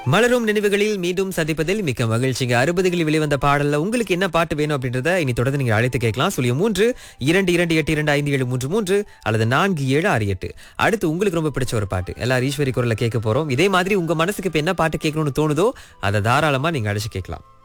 மலரும் நினைவுகளில் மீண்டும் சந்திப்பதில் மிக்க மகிழ்ச்சிங்க. 60களில் வெளிவந்த பாடல்ல உங்களுக்கு என்ன பாட்டு வேணும் அப்படின்றத இனி தொடர்ந்து நீங்க அழைத்து கேட்கலாம். 03 அல்லது 4768. அடுத்து உங்களுக்கு ரொம்ப பிடிச்ச ஒரு பாட்டு எல்லாரும் ஈஸ்வரி குரல்ல கேட்க போறோம். இதே மாதிரி உங்க மனசுக்கு இப்ப என்ன பாட்டு கேட்கணும்னு தோணுதோ அதை தாராளமா நீங்க அழைச்சு கேட்கலாம்.